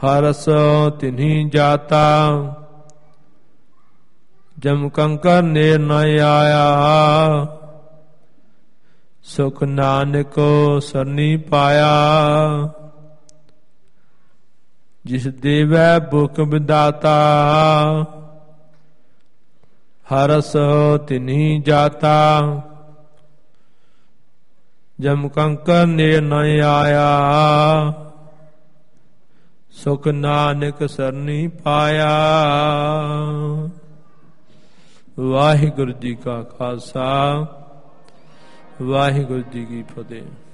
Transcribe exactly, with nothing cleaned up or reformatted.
हरस तिन्हि जाता जम कंकर नेर न आया सुख नानक सरनी पाया जिस देवै बुख विदाता हरस तिन्हि जाता जम कंकर नेर न आया सुख नानक सरनी पाया। वाहिगुरु जी का खालसा वाहिगुरु जी की फतेह।